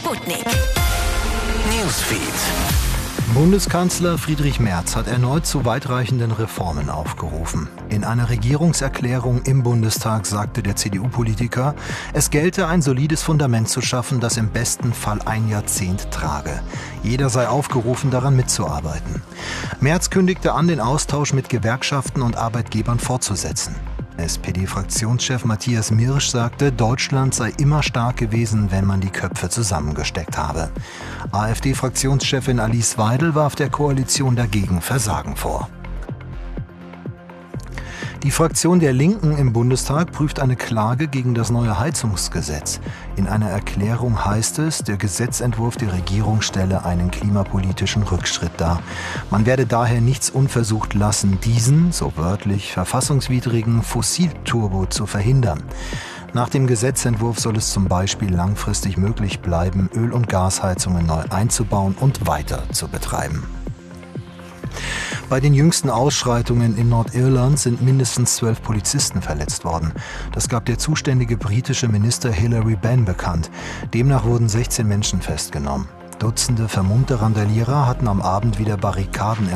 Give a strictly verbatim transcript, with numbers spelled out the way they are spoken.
Sputnik Newsfeed. Bundeskanzler Friedrich Merz hat erneut zu weitreichenden Reformen aufgerufen. In einer Regierungserklärung im Bundestag sagte der C D U-Politiker, es gelte ein solides Fundament zu schaffen, das im besten Fall ein Jahrzehnt trage. Jeder sei aufgerufen, daran mitzuarbeiten. Merz kündigte an, den Austausch mit Gewerkschaften und Arbeitgebern fortzusetzen. S P D-Fraktionschef Matthias Mirsch sagte, Deutschland sei immer stark gewesen, wenn man die Köpfe zusammengesteckt habe. AfD-Fraktionschefin Alice Weidel warf der Koalition dagegen Versagen vor. Die Fraktion der Linken im Bundestag prüft eine Klage gegen das neue Heizungsgesetz. In einer Erklärung heißt es, der Gesetzentwurf der Regierung stelle einen klimapolitischen Rückschritt dar. Man werde daher nichts unversucht lassen, diesen, so wörtlich, verfassungswidrigen Fossilturbo zu verhindern. Nach dem Gesetzentwurf soll es zum Beispiel langfristig möglich bleiben, Öl- und Gasheizungen neu einzubauen und weiter zu betreiben. Bei den jüngsten Ausschreitungen in Nordirland sind mindestens zwölf Polizisten verletzt worden. Das gab der zuständige britische Minister Hilary Benn bekannt. Demnach wurden sechzehn Menschen festgenommen. Dutzende vermummte Randalierer hatten am Abend wieder Barrikaden